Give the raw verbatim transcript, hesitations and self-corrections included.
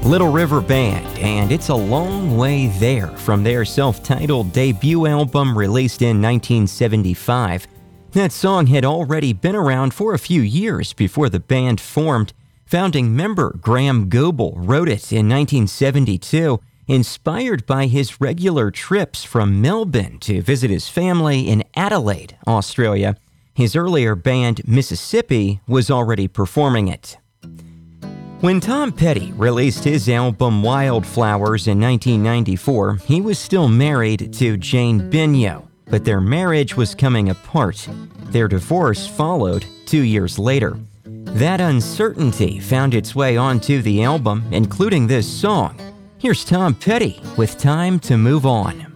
Little River Band, and It's a Long Way There from their self-titled debut album released in nineteen seventy-five. That song had already been around for a few years before the band formed. Founding member Graham Goebel wrote it in nineteen seventy-two, inspired by his regular trips from Melbourne to visit his family in Adelaide, Australia. His earlier band, Mississippi, was already performing it. When Tom Petty released his album Wildflowers in nineteen ninety-four, he was still married to Jane Benyo, but their marriage was coming apart. Their divorce followed two years later. That uncertainty found its way onto the album, including this song. Here's Tom Petty with Time to Move On.